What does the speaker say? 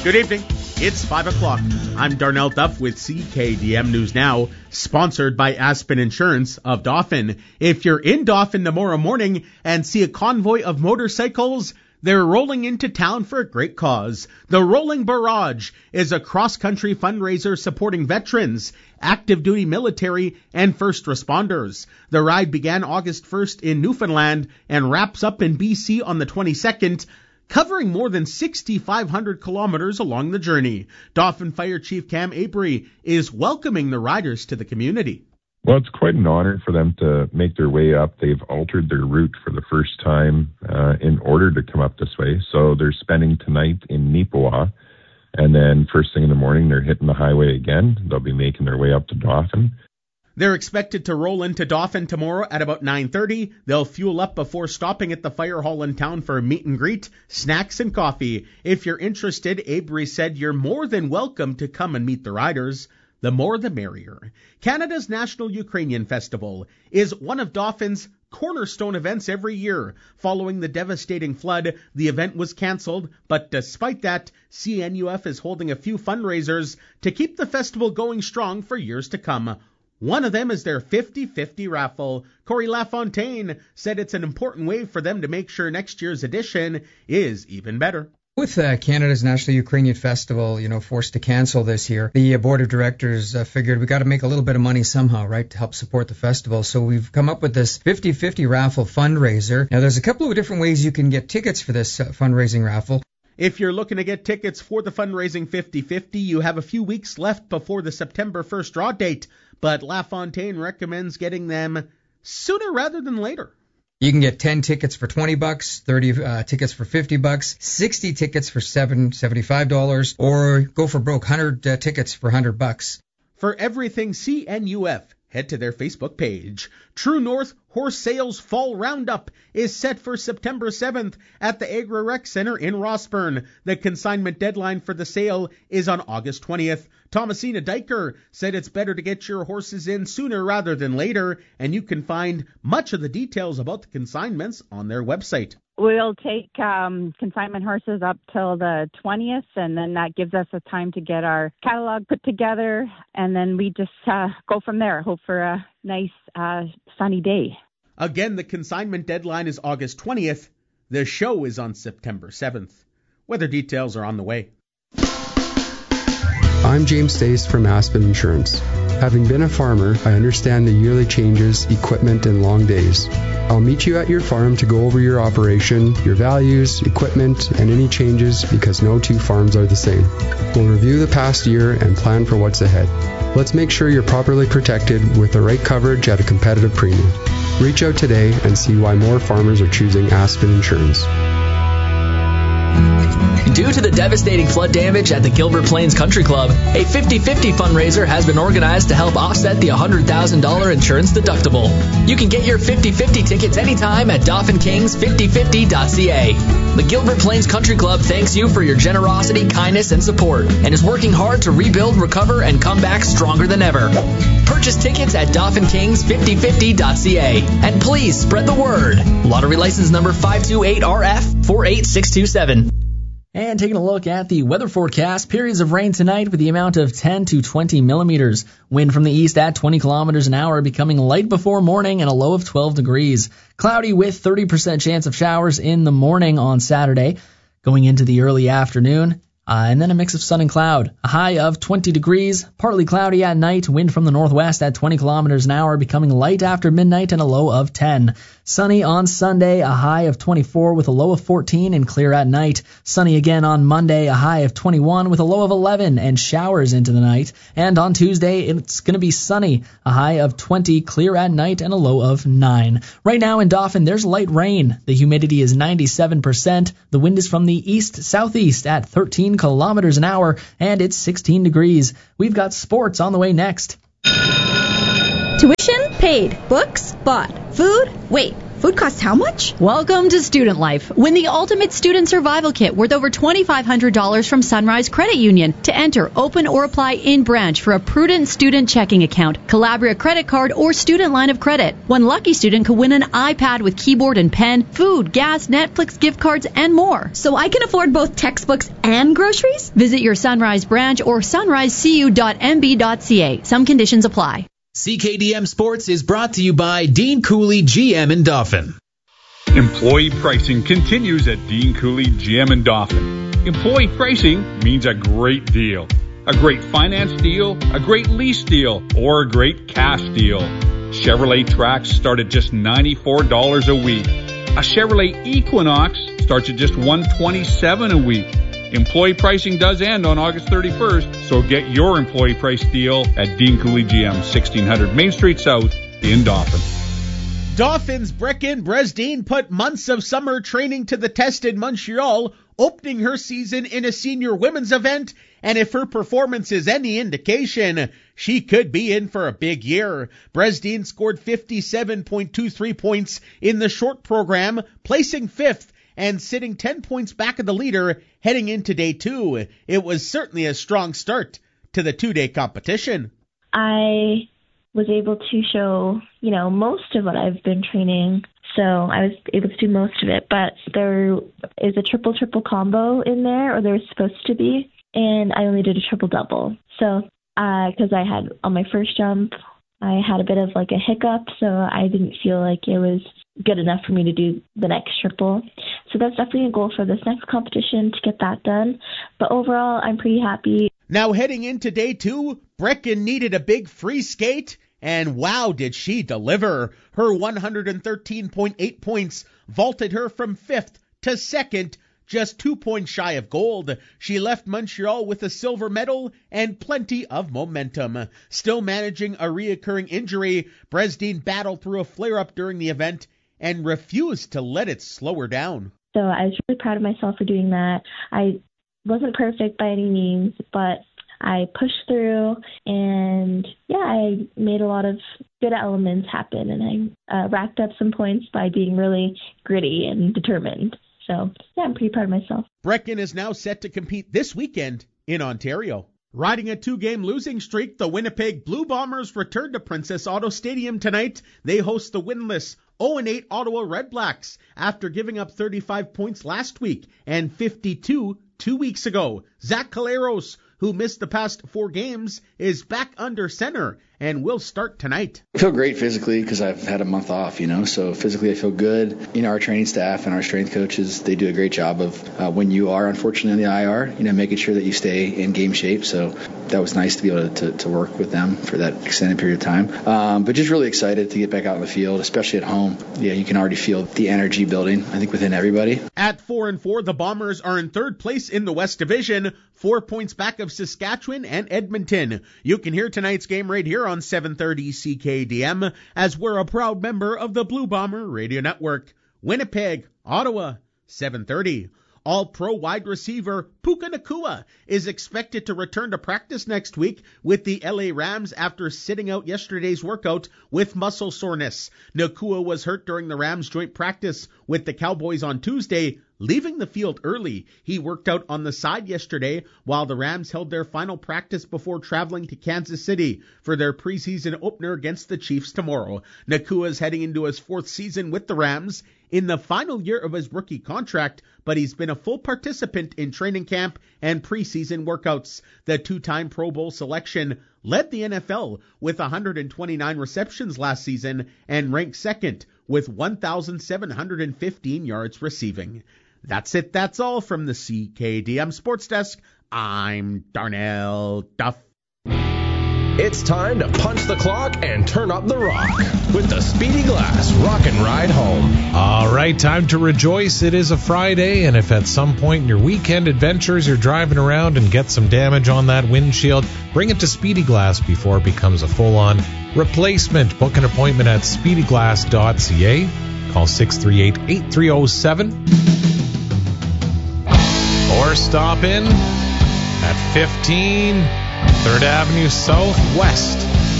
Good evening. It's 5 o'clock. I'm Darnell Duff with CKDM News Now, sponsored by Aspen Insurance of Dauphin. If you're in Dauphin tomorrow morning and see a convoy of motorcycles, they're rolling into town for a great cause. The Rolling Barrage is a cross-country fundraiser supporting veterans, active duty military, and first responders. The ride began August 1st in Newfoundland and wraps up in BC on the 22nd, covering more than 6,500 kilometers along the journey. Dauphin Fire Chief Cam Abry is welcoming the riders to the community. Well, it's quite an honor for them to make their way up. They've altered their route for the first time in order to come up this way. So they're spending tonight in Neepawa, and then first thing in the morning, they're hitting the highway again. They'll be making their way up to Dauphin. They're expected to roll into Dauphin tomorrow at about 9:30. They'll fuel up before stopping at the fire hall in town for a meet and greet, snacks, and coffee. If you're interested, Abry said you're more than welcome to come and meet the riders. The more the merrier. Canada's National Ukrainian Festival is one of Dauphin's cornerstone events every year. Following the devastating flood, the event was cancelled, but despite that, CNUF is holding a few fundraisers to keep the festival going strong for years to come. One of them is their 50-50 raffle. Corey Lafontaine said it's an important way for them to make sure next year's edition is even better. With Canada's National Ukrainian Festival, forced to cancel this year, the board of directors figured we got to make a little bit of money somehow, right, to help support the festival. So we've come up with this 50-50 raffle fundraiser. Now, there's a couple of different ways you can get tickets for this fundraising raffle. If you're looking to get tickets for the fundraising 50-50, you have a few weeks left before the September 1st draw date, but LaFontaine recommends getting them sooner rather than later. You can get 10 tickets for $20, 30 tickets for $50, 60 tickets for $75, or go for broke, 100 tickets for $100. For everything CNUF, head to their Facebook page. True North Horse Sales Fall Roundup is set for September 7th at the Agri Rec Center in Rossburn. The consignment deadline for the sale is on August 20th. Thomasina Diker said it's better to get your horses in sooner rather than later, and you can find much of the details about the consignments on their website. We'll take consignment horses up till the 20th, and then that gives us a time to get our catalog put together, and then we just go from there. Hope for a nice sunny day. Again, the consignment deadline is August 20th. The show is on September 7th. Weather details are on the way. I'm James Stace from Aspen Insurance. Having been a farmer, I understand the yearly changes, equipment, and long days. I'll meet you at your farm to go over your operation, your values, equipment, and any changes because no two farms are the same. We'll review the past year and plan for what's ahead. Let's make sure you're properly protected with the right coverage at a competitive premium. Reach out today and see why more farmers are choosing Aspen Insurance. Due to the devastating flood damage at the Gilbert Plains Country Club, a 50-50 fundraiser has been organized to help offset the $100,000 insurance deductible. You can get your 50-50 tickets anytime at DauphinKings5050.ca. The Gilbert Plains Country Club thanks you for your generosity, kindness, and support, and is working hard to rebuild, recover, and come back stronger than ever. Purchase tickets at DauphinKings5050.ca, and please spread the word. Lottery license number 528RF48627. And taking a look at the weather forecast, periods of rain tonight with the amount of 10 to 20 millimeters. Wind from the east at 20 kilometers an hour, becoming light before morning and a low of 12 degrees. Cloudy with 30% chance of showers in the morning on Saturday, going into the early afternoon. And then a mix of sun and cloud. A high of 20 degrees, partly cloudy at night, wind from the northwest at 20 kilometers an hour, becoming light after midnight and a low of 10. Sunny on Sunday, a high of 24 with a low of 14 and clear at night. Sunny again on Monday, a high of 21 with a low of 11 and showers into the night. And on Tuesday, it's going to be sunny, a high of 20, clear at night and a low of 9. Right now in Dauphin, there's light rain. The humidity is 97%. The wind is from the east-southeast at 13 kilometers an hour, and it's 16 degrees. We've got sports on the way next. Tuition paid. Books bought. Food, wait. Food costs how much? Welcome to Student Life. Win the ultimate student survival kit worth over $2,500 from Sunrise Credit Union. To enter, open or apply in branch for a prudent student checking account, Calabria credit card, or student line of credit. One lucky student could win an iPad with keyboard and pen, food, gas, Netflix gift cards, and more. So I can afford both textbooks and groceries? Visit your Sunrise branch or sunrisecu.mb.ca. Some conditions apply. CKDM Sports is brought to you by Dean Cooley GM in Dauphin. Employee pricing continues at Dean Cooley GM in Dauphin. Employee pricing means a great deal. A great finance deal, a great lease deal, or a great cash deal. Chevrolet Trax start at just $94 a week. A Chevrolet Equinox starts at just $127 a week. Employee pricing does end on August 31st, so get your employee price deal at Dean Cooley GM, 1600 Main Street South in Dauphin. Dauphin's Brecken Bresdine put months of summer training to the test in Montreal, opening her season in a senior women's event, and if her performance is any indication, she could be in for a big year. Bresdine scored 57.23 points in the short program, placing 5th and sitting 10 points back of the leader heading into day 2. It was certainly a strong start to the 2-day competition. I was able to show, most of what I've been training. So I was able to do most of it, but there is a triple combo in there, or there was supposed to be, and I only did a triple-double. So, because I had, on my first jump, I had a bit of like a hiccup, so I didn't feel like it was good enough for me to do the next triple. So that's definitely a goal for this next competition, to get that done. But overall, I'm pretty happy. Now heading into day 2, Brecken needed a big free skate, and wow, did she deliver. Her 113.8 points vaulted her from 5th to 2nd, just 2 points shy of gold. She left Montreal with a silver medal and plenty of momentum. Still managing a reoccurring injury, Bresdine battled through a flare-up during the event and refused to let it slow her down. So I was really proud of myself for doing that. I wasn't perfect by any means, but I pushed through, and I made a lot of good elements happen, and I racked up some points by being really gritty and determined. So, I'm pretty proud of myself. Brecken is now set to compete this weekend in Ontario. Riding a 2-game losing streak, the Winnipeg Blue Bombers return to Princess Auto Stadium tonight. They host the winless 0-8 Ottawa Redblacks after giving up 35 points last week and 52 2 weeks ago. Zach Caleros, who missed the past 4 games, is back under center and will start tonight. I feel great physically because I've had a month off, so physically I feel good. Our training staff and our strength coaches, they do a great job of when you are unfortunately in the IR, making sure that you stay in game shape. So that was nice to be able to work with them for that extended period of time. But just really excited to get back out in the field, especially at home. Yeah, you can already feel the energy building, I think, within everybody. At 4-4, the Bombers are in 3rd place in the West Division, 4 points back of Saskatchewan and Edmonton. You can hear tonight's game right here on 730 CKDM, as we're a proud member of the Blue Bomber Radio Network. Winnipeg, Ottawa, 730. All-Pro wide receiver Puka Nacua is expected to return to practice next week with the LA Rams after sitting out yesterday's workout with muscle soreness. Nacua was hurt during the Rams joint practice with the Cowboys on Tuesday, leaving the field early. He worked out on the side yesterday while the Rams held their final practice before traveling to Kansas City for their preseason opener against the Chiefs tomorrow. Nacua is heading into his 4th season with the Rams in the final year of his rookie contract, but he's been a full participant in training camp and preseason workouts. The 2-time Pro Bowl selection led the NFL with 129 receptions last season and ranked 2nd with 1,715 yards receiving. That's it. That's all from the CKDM Sports Desk. I'm Darnell Duff. It's time to punch the clock and turn up the rock with the Speedy Glass Rock and Ride Home. All right, time to rejoice. It is a Friday, and if at some point in your weekend adventures you're driving around and get some damage on that windshield, bring it to Speedy Glass before it becomes a full-on replacement. Book an appointment at speedyglass.ca. Call 638-8307. Or stop in at 15 3rd Avenue Southwest